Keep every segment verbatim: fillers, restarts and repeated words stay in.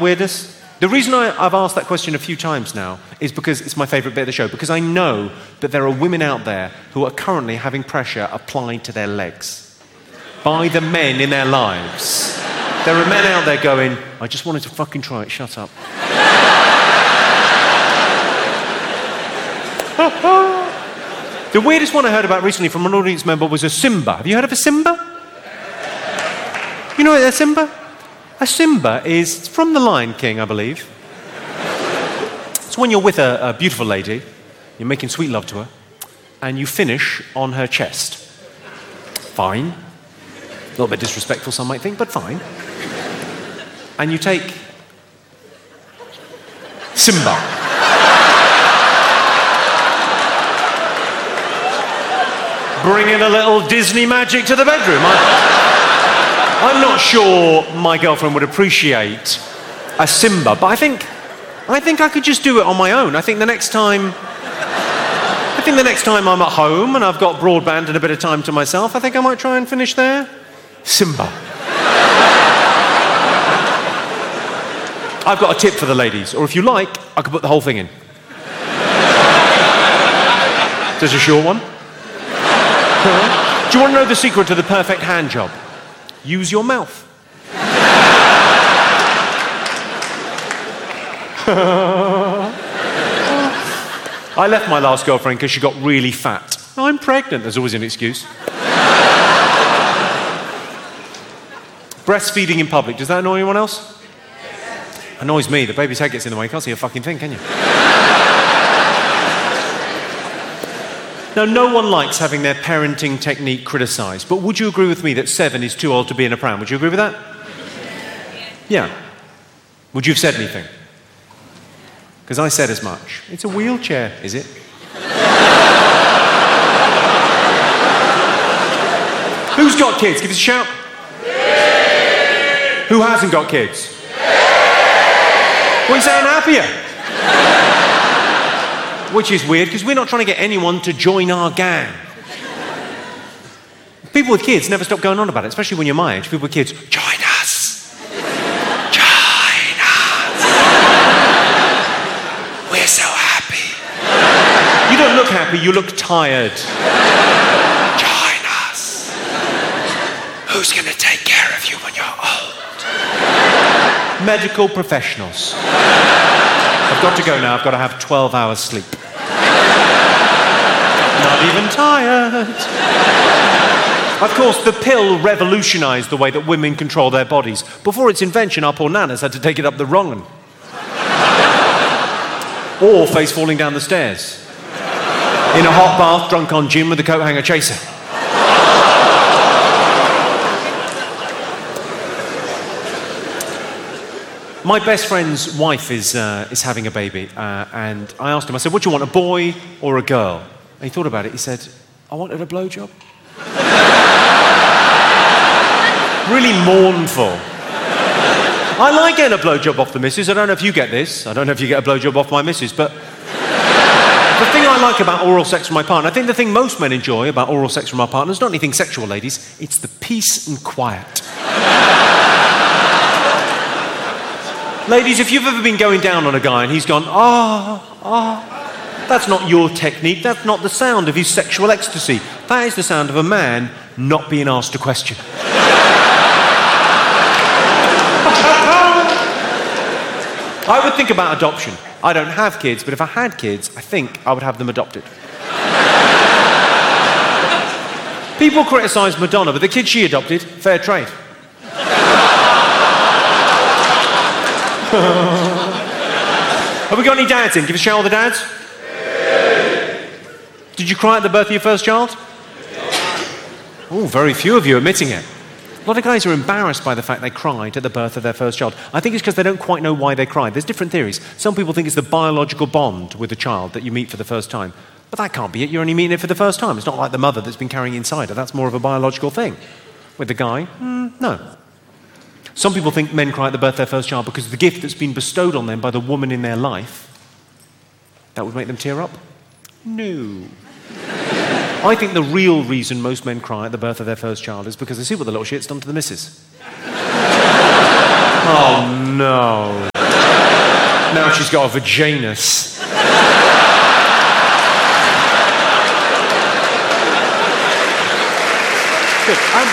weirdness? The reason I, I've asked that question a few times now is because it's my favourite bit of the show, because I know that there are women out there who are currently having pressure applied to their legs by the men in their lives. There are men out there going, I just wanted to fucking try it, shut up. The weirdest one I heard about recently from an audience member was a Simba. Have you heard of a Simba? You know what a Simba? A Simba is from The Lion King, I believe. It's when you're with a, a beautiful lady, you're making sweet love to her, and you finish on her chest. Fine. A little bit disrespectful, some might think, but fine. And you take Simba. Bringing a little Disney magic to the bedroom. I, I'm not sure my girlfriend would appreciate a Simba, but I think, I think I could just do it on my own. I think the next time, I think the next time I'm at home and I've got broadband and a bit of time to myself, I think I might try and finish there. Simba. I've got a tip for the ladies, or if you like, I could put the whole thing in. There's a short one. Do you want to know the secret to the perfect hand job? Use your mouth. I left my last girlfriend because she got really fat. I'm pregnant, there's always an excuse. Breastfeeding in public, does that annoy anyone else? Annoys me, the baby's head gets in the way, you can't see a fucking thing, can you? Now, no one likes having their parenting technique criticised, but would you agree with me that seven is too old to be in a pram? Would you agree with that? Yeah. Would you have said anything? Because I said as much. It's a wheelchair, is it? Who's got kids? Give us a shout. Who hasn't got kids? What are you saying, happier? Which is weird, because we're not trying to get anyone to join our gang. People with kids never stop going on about it, especially when you're my age. People with kids, join us! Join us! We're so happy. You don't look happy, you look tired. Join us! Who's going to take care of you when you're old? Medical professionals. I've got to go now, I've got to have twelve hours sleep. Not even tired. Of course, the pill revolutionised the way that women control their bodies. Before its invention, our poor nanas had to take it up the wrong one. Or face falling down the stairs. In a hot bath, drunk on gin with a coat hanger chaser. My best friend's wife is, uh, is having a baby, uh, and I asked him, I said, what do you want, a boy or a girl? And he thought about it, he said, I wanted a blowjob. Really mournful. I like getting a blowjob off the missus. I don't know if you get this. I don't know if you get a blowjob off my missus, but the thing I like about oral sex from my partner, I think the thing most men enjoy about oral sex from our partners, not anything sexual, ladies, it's the peace and quiet. Ladies, if you've ever been going down on a guy and he's gone, ah, oh, ah, oh, that's not your technique, that's not the sound of his sexual ecstasy. That is the sound of a man not being asked a question. I would think about adoption. I don't have kids, but if I had kids, I think I would have them adopted. People criticise Madonna, but the kid she adopted, fair trade. Have we got any dads in? Give us a shout, all the dads. Did you cry at the birth of your first child? Oh, very few of you admitting it. A lot of guys are embarrassed by the fact they cried at the birth of their first child. I think it's because they don't quite know why they cried. There's different theories. Some people think it's the biological bond with the child that you meet for the first time. But that can't be it. You're only meeting it for the first time. It's not like the mother that's been carrying inside her. That's more of a biological thing. With the guy, mm, no. Some people think men cry at the birth of their first child because of the gift that's been bestowed on them by the woman in their life. That would make them tear up? No. I think the real reason most men cry at the birth of their first child is because they see what the little shit's done to the missus. Oh, no. Now she's got a vaginus. Good. Um,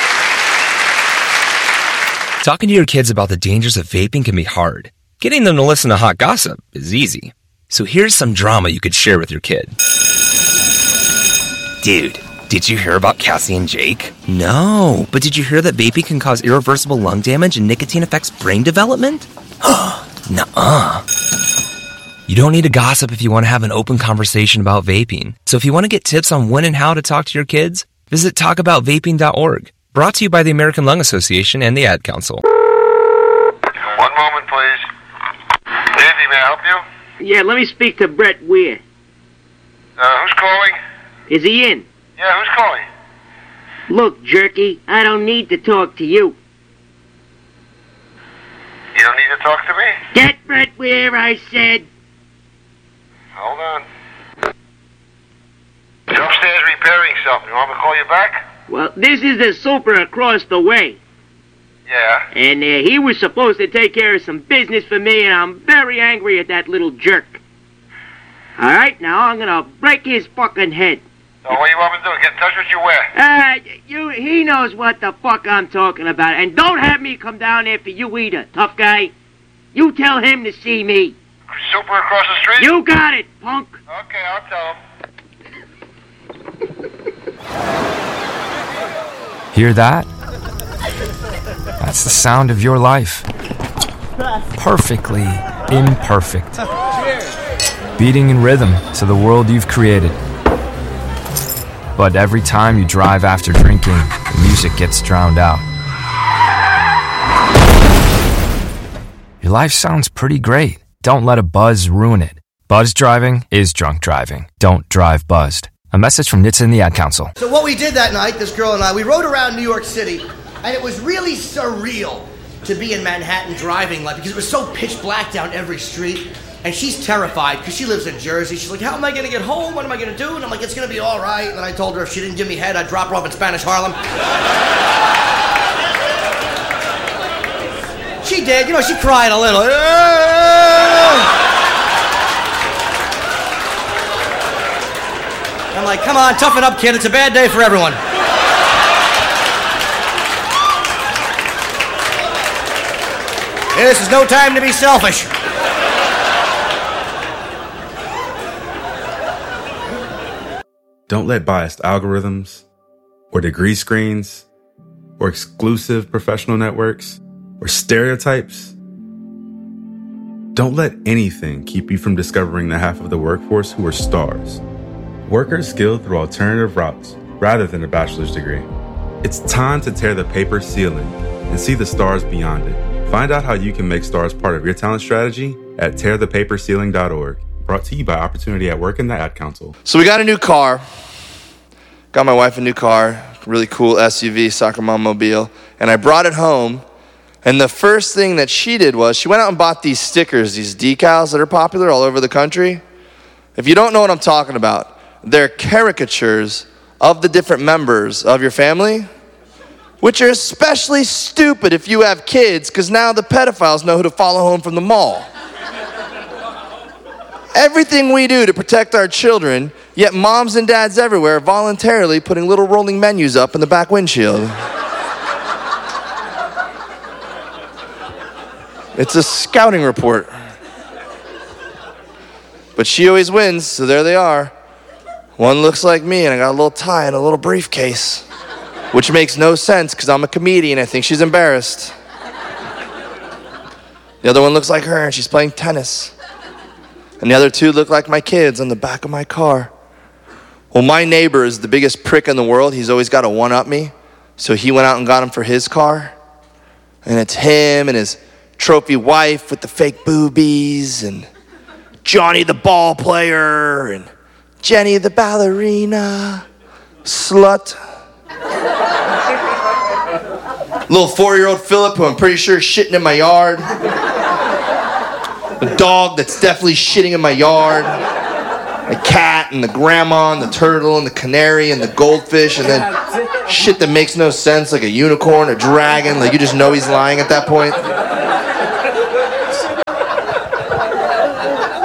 Talking to your kids about the dangers of vaping can be hard. Getting them to listen to hot gossip is easy. So here's some drama you could share with your kid. Dude, did you hear about Cassie and Jake? No, but did you hear that vaping can cause irreversible lung damage and nicotine affects brain development? Nuh-uh. You don't need to gossip if you want to have an open conversation about vaping. So if you want to get tips on when and how to talk to your kids, visit talk about vaping dot org. Brought to you by the American Lung Association and the Ad Council. One moment, please. Andy, may I help you? Yeah, let me speak to Brett Weir. Uh, who's calling? Is he in? Yeah, who's calling? Look, Jerky, I don't need to talk to you. You don't need to talk to me? Get Brett Weir, I said. Hold on. He's upstairs repairing something. You want me to call you back? Well, this is the super across the way. Yeah. And uh, he was supposed to take care of some business for me, and I'm very angry at that little jerk. All right, now I'm gonna break his fucking head. So what do you want me to do? Get in touch with you where? Uh, you, he knows what the fuck I'm talking about, and don't have me come down there for you either, tough guy. You tell him to see me. Super across the street? You got it, punk. Okay, I'll tell him. Hear that? That's the sound of your life. Perfectly imperfect. Beating in rhythm to the world you've created. But every time you drive after drinking, the music gets drowned out. Your life sounds pretty great. Don't let a buzz ruin it. Buzz driving is drunk driving. Don't drive buzzed. A message from N H T S A and the Ad Council. So what we did that night, this girl and I, we rode around New York City, and it was really surreal to be in Manhattan driving, like, because it was so pitch black down every street. And she's terrified because she lives in Jersey. She's like, how am I going to get home? What am I going to do? And I'm like, it's going to be all right. And then I told her if she didn't give me head, I'd drop her off in Spanish Harlem. She did. You know, she cried a little. I'm like, come on, toughen up, kid. It's a bad day for everyone. This is no time to be selfish. Don't let biased algorithms, or degree screens, or exclusive professional networks, or stereotypes. Don't let anything keep you from discovering the half of the workforce who are stars. Workers skilled through alternative routes rather than a bachelor's degree. It's time to tear the paper ceiling and see the stars beyond it. Find out how you can make stars part of your talent strategy at tear the paper ceiling dot org. Brought to you by Opportunity at Work and the Ad Council. So we got a new car. Got my wife a new car, really cool S U V, soccer mom mobile, and I brought it home. And the first thing that she did was she went out and bought these stickers, these decals that are popular all over the country. If you don't know what I'm talking about, they're caricatures of the different members of your family, which are especially stupid if you have kids, because now the pedophiles know who to follow home from the mall. Everything we do to protect our children, yet moms and dads everywhere are voluntarily putting little rolling menus up in the back windshield. It's a scouting report. But she always wins, so there they are. One looks like me, and I got a little tie and a little briefcase, which makes no sense because I'm a comedian. I think she's embarrassed. The other one looks like her, and she's playing tennis. And the other two look like my kids on the back of my car. Well, my neighbor is the biggest prick in the world. He's always got to one-up me. So he went out and got him for his car. And it's him and his trophy wife with the fake boobies, and Johnny the ball player, and Jenny the ballerina, slut. Little four-year-old Philip, who I'm pretty sure is shitting in my yard. A dog that's definitely shitting in my yard. A cat, and the grandma, and the turtle, and the canary, and the goldfish, and then shit that makes no sense, like a unicorn, a dragon, like you just know he's lying at that point.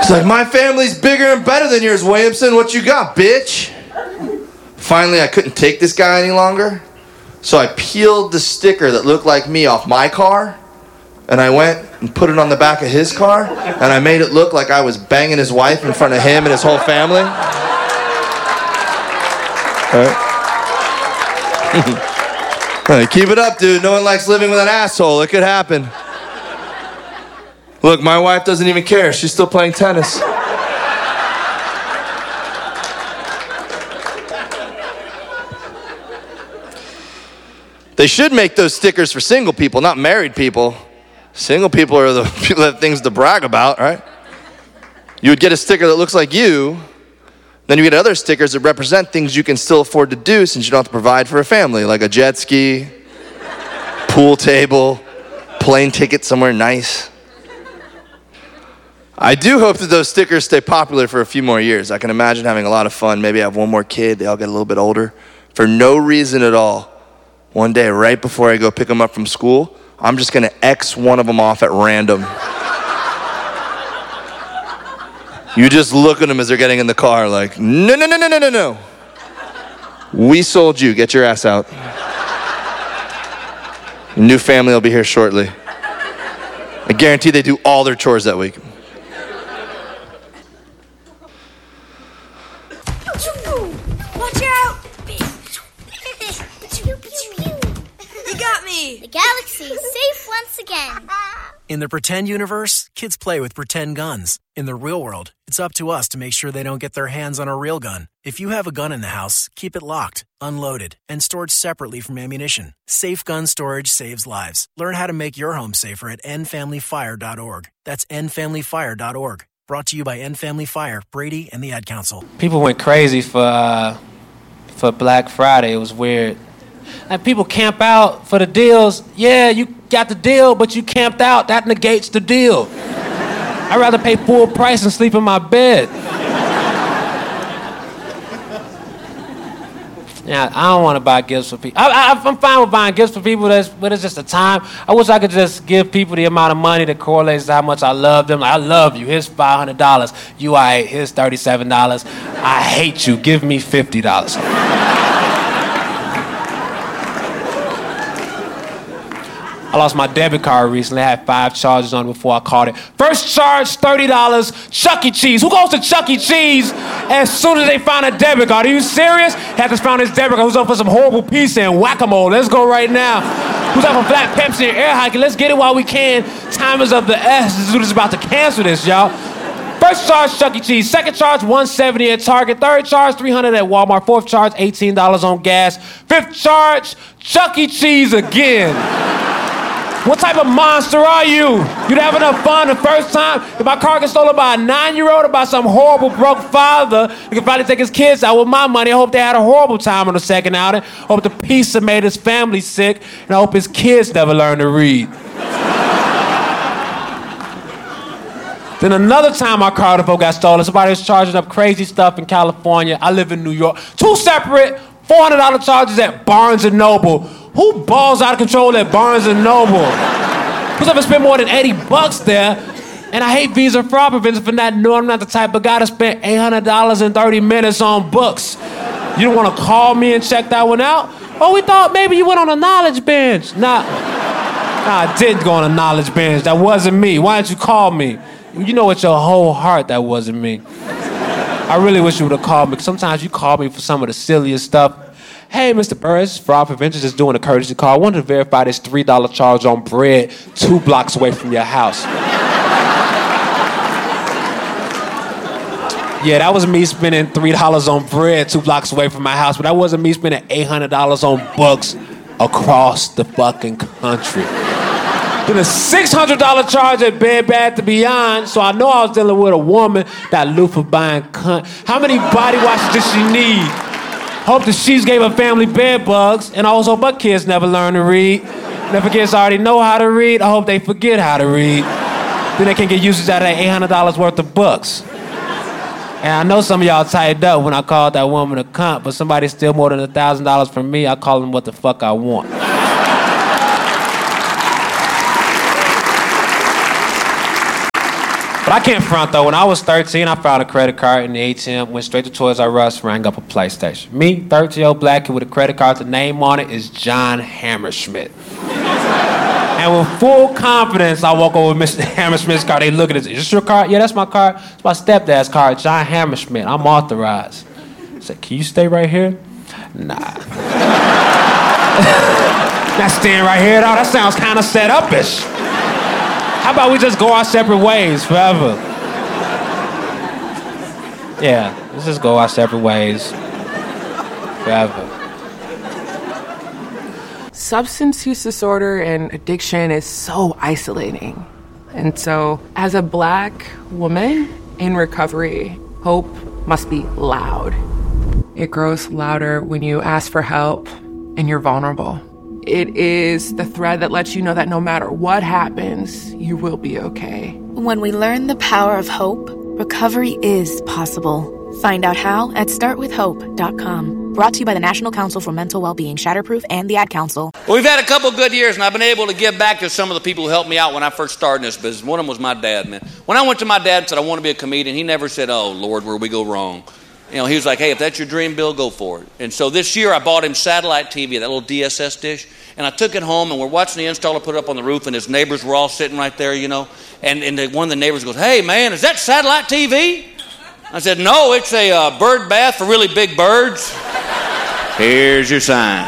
He's like, my family's bigger and better than yours, Williamson. What you got, bitch? Finally, I couldn't take this guy any longer. So I peeled the sticker that looked like me off my car, and I went and put it on the back of his car, and I made it look like I was banging his wife in front of him and his whole family. Right. Keep it up, dude. No one likes living with an asshole. It could happen. Look, my wife doesn't even care. She's still playing tennis. They should make those stickers for single people, not married people. Single people are the people that have things to brag about, right? You would get a sticker that looks like you. Then you get other stickers that represent things you can still afford to do since you don't have to provide for a family, like a jet ski, pool table, plane ticket somewhere nice. I do hope that those stickers stay popular for a few more years. I can imagine having a lot of fun. Maybe I have one more kid. They all get a little bit older. For no reason at all, one day right before I go pick them up from school, I'm just going to X one of them off at random. You just look at them as they're getting in the car like, no, no, no, no, no, no, no. We sold you. Get your ass out. Your new family will be here shortly. I guarantee they do all their chores that week. Watch out! You got me! The galaxy is safe once again. In the pretend universe, kids play with pretend guns. In the real world, it's up to us to make sure they don't get their hands on a real gun. If you have a gun in the house, keep it locked, unloaded, and stored separately from ammunition. Safe gun storage saves lives. Learn how to make your home safer at end family fire dot org. That's end family fire dot org. Brought to you by End Family Fire, Brady, and the Ad Council. People went crazy for uh, for Black Friday. It was weird. And people camp out for the deals. Yeah, you got the deal, but you camped out. That negates the deal. I'd rather pay full price and sleep in my bed. Yeah, I don't want to buy gifts for people. I, I, I'm fine with buying gifts for people, that's, but it's just a time. I wish I could just give people the amount of money that correlates to how much I love them. Like, I love you. Here's five hundred dollars. You, all right, here's thirty-seven dollars. I hate you. Give me fifty dollars. I lost my debit card recently. I had five charges on it before I caught it. First charge, thirty dollars, Chuck E. Cheese. Who goes to Chuck E. Cheese as soon as they find a debit card? Are you serious? Had to find his debit card. Who's up for some horrible pizza and whack-a-mole? Let's go right now. Who's up for black Pepsi and air hiking? Let's get it while we can. Time is of the essence. This dude is about to cancel this, y'all. First charge, Chuck E. Cheese. Second charge, one hundred seventy dollars at Target. Third charge, three hundred dollars at Walmart. Fourth charge, eighteen dollars on gas. Fifth charge, Chuck E. Cheese again. What type of monster are you? You'd have enough fun the first time? If my car gets stolen by a nine-year-old or by some horrible broke father, he could probably take his kids out with my money. I hope they had a horrible time on the second outing. I hope the pizza made his family sick, and I hope his kids never learn to read. Then another time my car the got stolen, somebody was charging up crazy stuff in California. I live in New York. Two separate four hundred dollars charges at Barnes and Noble. Who balls out of control at Barnes and Noble? Who's ever spent more than eighty bucks there? And I hate Visa fraud prevention for not knowing I'm not the type of guy to spend eight hundred dollars in thirty minutes on books. You don't want to call me and check that one out? Oh, we thought maybe you went on a knowledge bench. Nah, nah, I didn't go on a knowledge bench. That wasn't me. Why didn't you call me? You know with your whole heart that wasn't me. I really wish you would have called me, because sometimes you call me for some of the silliest stuff. Hey, Mister Burris, fraud prevention, just doing a courtesy call. I wanted to verify this three dollar charge on bread two blocks away from your house. Yeah, that was me spending three dollars on bread two blocks away from my house, but that wasn't me spending eight hundred dollars on books across the fucking country. Then a six hundred dollars charge at Bed Bath and Beyond, so I know I was dealing with a woman that loofah buying cunt. How many body washes did she need? Hope the sheets gave her family bed bugs, and also but kids never learn to read. And if kids already know how to read, I hope they forget how to read. Then they can get usage out of that eight hundred dollars worth of books. And I know some of y'all tightened up when I called that woman a cunt, but somebody steal more than one thousand dollars from me, I call them what the fuck I want. But I can't front, though. When I was thirteen, I found a credit card in the A T M, went straight to Toys R Us, rang up a PlayStation. Me, thirteen-year-old black kid with a credit card, the name on it is John Hammerschmidt. And with full confidence, I walk over with Mister Hammerschmidt's card. They look at it. Is this your card? Yeah, that's my card. It's my stepdad's card, John Hammerschmidt. I'm authorized. I said, can you stay right here? Nah. Not staying right here, though. That sounds kind of set up-ish. How about we just go our separate ways forever? Yeah, let's just go our separate ways forever. Substance use disorder and addiction is so isolating. And so, as a black woman in recovery, hope must be loud. It grows louder when you ask for help and you're vulnerable. It is the thread that lets you know that no matter what happens, you will be okay. When we learn the power of hope, recovery is possible. Find out how at start with hope dot com. Brought to you by the National Council for Mental Wellbeing, Shatterproof, and the Ad Council. Well, we've had a couple good years, and I've been able to give back to some of the people who helped me out when I first started in this business. One of them was my dad, man. When I went to my dad and said, I want to be a comedian, he never said, oh, Lord, where we go wrong. You know, he was like, hey, if that's your dream, Bill, go for it. And so this year I bought him satellite T V, that little D S S dish, and I took it home, and we're watching the installer put it up on the roof, and his neighbors were all sitting right there, you know. And, and the, one of the neighbors goes, hey, man, is that satellite T V? I said, no, it's a uh, bird bath for really big birds. Here's your sign.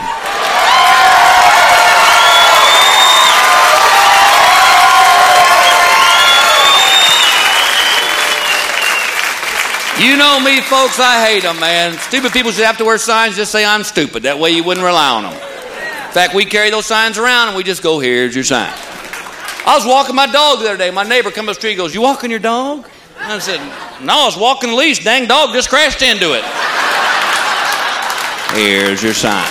You know me, folks, I hate them, man. Stupid people should have to wear signs, just say I'm stupid. That way you wouldn't rely on them. In fact, we carry those signs around and we just go, here's your sign. I was walking my dog the other day. My neighbor come up the street and goes, you walking your dog? I said, no, I was walking the leash. Dang dog just crashed into it. Here's your sign.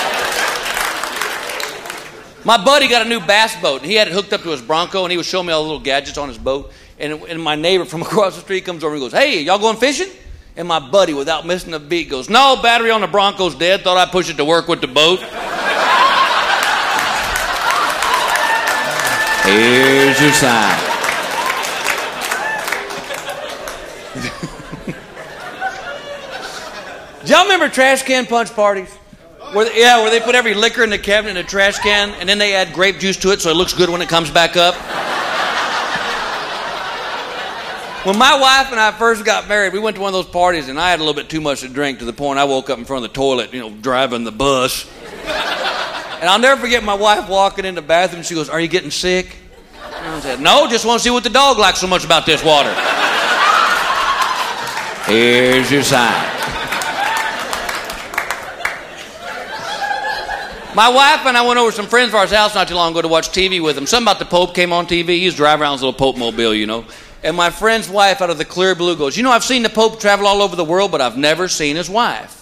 My buddy got a new bass boat, and he had it hooked up to his Bronco, and he was showing me all the little gadgets on his boat. And, and my neighbor from across the street comes over and goes, hey, y'all going fishing? And my buddy, without missing a beat, goes, no, battery on the Bronco's dead. Thought I'd push it to work with the boat. Here's your sign. Do y'all remember trash can punch parties? Where they, yeah, where they put every liquor in the cabinet in a trash can, and then they add grape juice to it so it looks good when it comes back up. When my wife and I first got married, we went to one of those parties, and I had a little bit too much to drink to the point I woke up in front of the toilet, you know, driving the bus. And I'll never forget my wife walking in the bathroom. She goes, are you getting sick? And I said, no, just want to see what the dog likes so much about this water. Here's your sign. My wife and I went over to some friends of ours' house not too long ago to watch T V with them. Something about the Pope came on T V. He was driving around his little Pope mobile, you know. And my friend's wife, out of the clear blue, goes, you know, I've seen the Pope travel all over the world, but I've never seen his wife.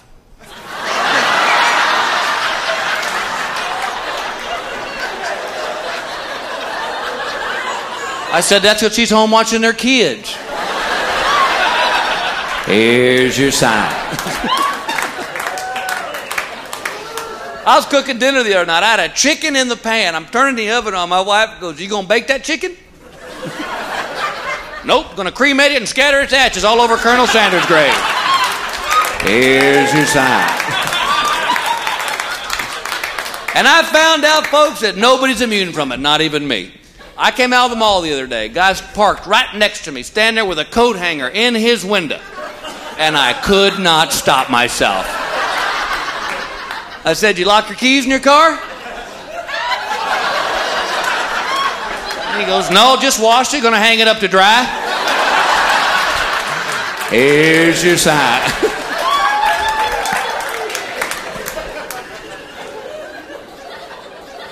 I said, that's because she's home watching their kids. Here's your sign. I was cooking dinner the other night. I had a chicken in the pan. I'm turning the oven on. My wife goes, you gonna bake that chicken? Nope, gonna cremate it and scatter its ashes all over Colonel Sanders' grave. Here's your sign. And I found out, folks, that nobody's immune from it, not even me. I came out of the mall the other day. Guy's parked right next to me, standing there with a coat hanger in his window. And I could not stop myself. I said, you lock your keys in your car? And he goes, no, just washed it, gonna hang it up to dry. Here's your sign.